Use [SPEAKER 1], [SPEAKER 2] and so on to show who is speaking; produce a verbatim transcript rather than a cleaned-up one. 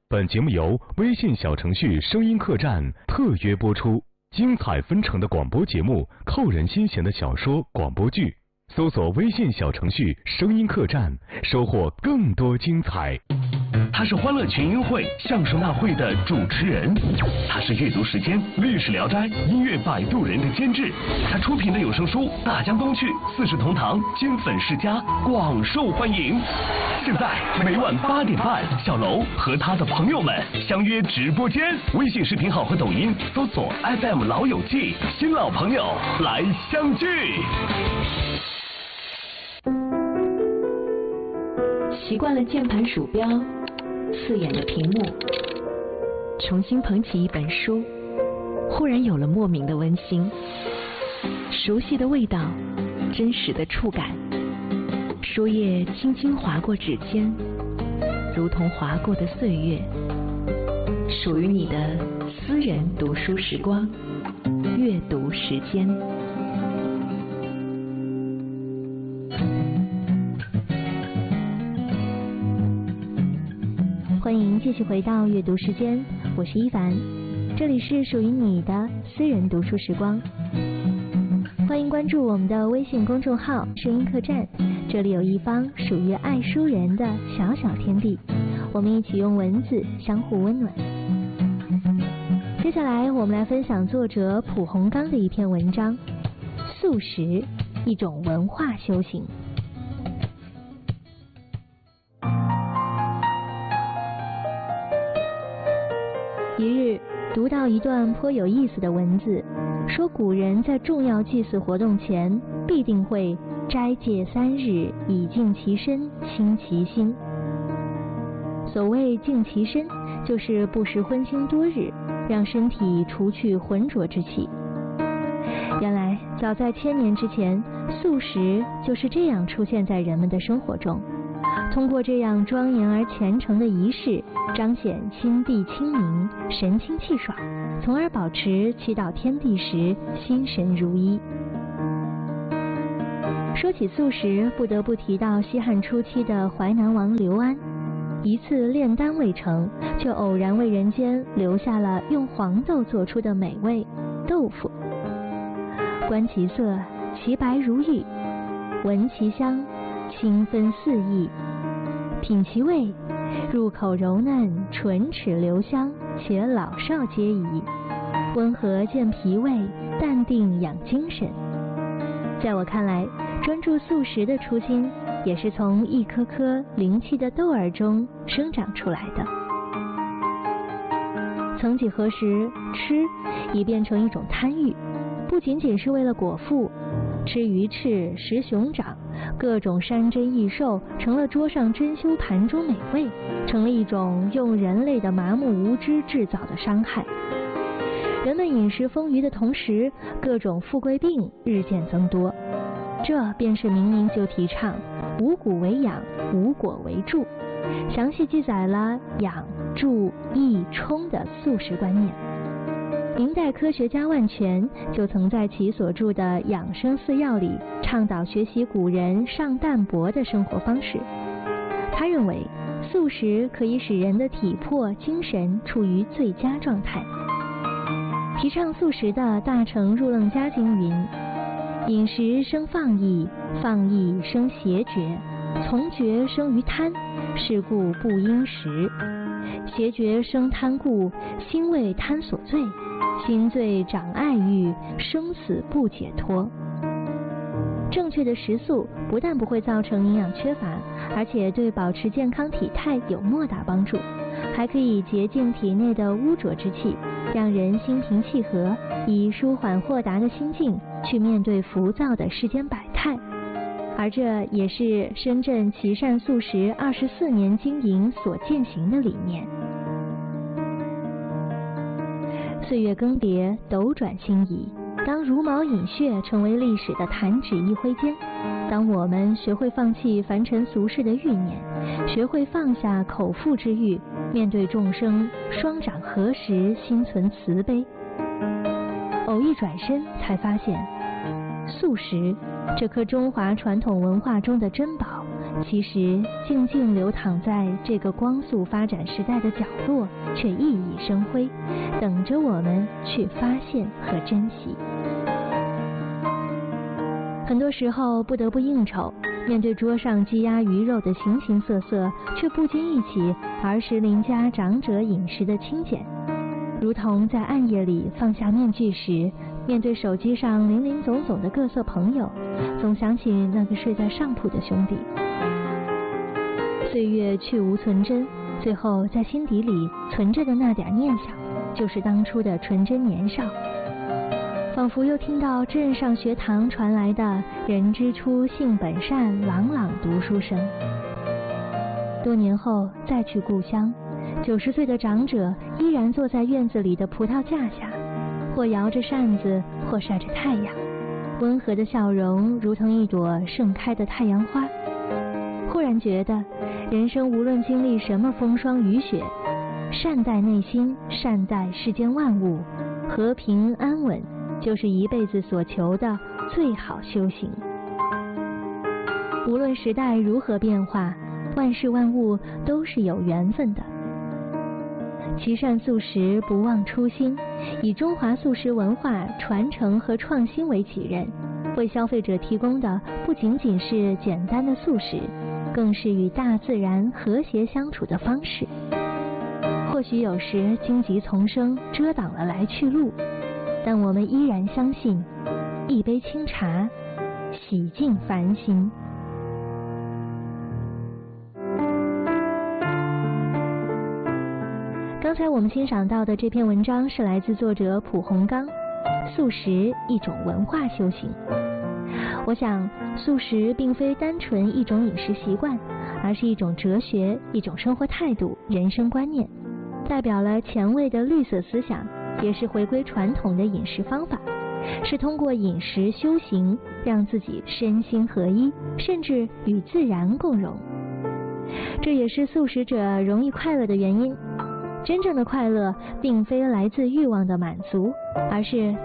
[SPEAKER 1] 本节目由微信小程序声音客栈特约播出，精彩纷呈的广播节目，扣人心弦的小说广播剧，搜索微信小程序声音客栈，收获更多精彩。
[SPEAKER 2] 他是欢乐群英会相声大会的主持人，他是阅读时间历史聊斋音乐摆渡人的监制，他出品的有声书《大江东去》《四世同堂》金粉世家广受欢迎。现在每晚八点半，小楼和他的朋友们相约直播间，微信视频号和抖音搜索 F M 老友记，新老朋友来相聚。
[SPEAKER 3] 习惯了键盘鼠标刺眼的屏幕，重新捧起一本书，忽然有了莫名的温馨，熟悉的味道，真实的触感，书页轻轻划过指尖，如同划过的岁月，属于你的私人读书时光，阅读时间。欢迎继续回到阅读时间，我是一凡，这里是属于你的私人读书时光。欢迎关注我们的微信公众号声音客栈，这里有一方属于爱书人的小小天地，我们一起用文字相互温暖。接下来我们来分享作者蒲洪刚的一篇文章，素食，一种文化修行。一日读到一段颇有意思的文字，说古人在重要祭祀活动前必定会斋戒三日，以静其身，清其心。所谓静其身，就是不食荤腥多日，让身体除去浑浊之气。原来早在千年之前，素食就是这样出现在人们的生活中。通过这样庄严而虔诚的仪式，彰显心地清明，神清气爽，从而保持祈祷天地时心神如一。说起素食，不得不提到西汉初期的淮南王刘安，一次炼丹未成，却偶然为人间留下了用黄豆做出的美味豆腐。观其色，其白如玉；闻其香，清芬四溢；品其味，入口柔嫩，唇齿留香，且老少皆宜，温和健脾胃，淡定养精神。在我看来，专注素食的初心，也是从一颗颗灵气的豆儿中生长出来的。曾几何时，吃已变成一种贪欲，不仅仅是为了果腹，吃鱼翅、食熊掌，各种山珍异兽成了桌上珍馐盘中美味，成了一种用人类的麻木无知制造的伤害。人们饮食丰腴的同时，各种富贵病日渐增多，这便是明明就提倡无谷为养，无果为助，详细记载了养、助、益、充的素食观念。明代科学家万全就曾在其所著的《养生四要》里倡导学习古人上淡泊的生活方式。他认为素食可以使人的体魄精神处于最佳状态。提倡素食的大成入楞家经云：饮食生放逸，放逸生邪觉，从觉生于贪，是故不应食。邪觉生贪故，心为贪所醉，心醉长爱欲，生死不解脱。正确的食素不但不会造成营养缺乏，而且对保持健康体态有莫大帮助，还可以洁净体内的污浊之气，让人心平气和，以舒缓豁达的心境去面对浮躁的世间百态。而这也是深圳琦善素食二十四年经营所践行的理念。岁月更迭，斗转星移，当茹毛饮血成为历史的弹指一挥间，当我们学会放弃凡尘俗世的欲念，学会放下口腹之欲，面对众生双掌合十，心存慈悲，偶一转身才发现，素食这颗中华传统文化中的珍宝， 其实静静流淌在这个光速发展时代的角落，却熠熠生辉，等着我们去发现和珍惜。很多时候不得不应酬，面对桌上鸡鸭鱼肉的形形色色，却不禁忆起儿时邻家长者饮食的清简，如同在暗夜里放下面具时，面对手机上林林总总的各色朋友，总想起那个睡在上铺的兄弟。岁月去无存真，最后在心底里存着的那点念想，就是当初的纯真年少。仿佛又听到镇上学堂传来的人之初性本善朗朗读书声。多年后再去故乡，九十岁的长者依然坐在院子里的葡萄架下，或摇着扇子，或晒着太阳，温和的笑容如同一朵盛开的太阳花。忽然觉得，人生无论经历什么风霜雨雪，善待内心，善待世间万物，和平安稳，就是一辈子所求的最好修行。无论时代如何变化，万事万物都是有缘分的。其善素食，不忘初心，以中华素食文化传承和创新为己任，为消费者提供的不仅仅是简单的素食，更是与大自然和谐相处的方式。或许有时荆棘丛生遮挡了来去路，但我们依然相信，一杯清茶洗净烦心。刚才我们欣赏到的这篇文章是来自作者蒲洪刚，素食一种文化修行。我想，素食并非单纯一种饮食习惯，而是一种哲学，一种生活态度，人生观念，代表了前卫的绿色思想，也是回归传统的饮食方法，是通过饮食修行，让自己身心合一，甚至与自然共融。这也是素食者容易快乐的原因。真正的快乐并非来自欲望的满足，而是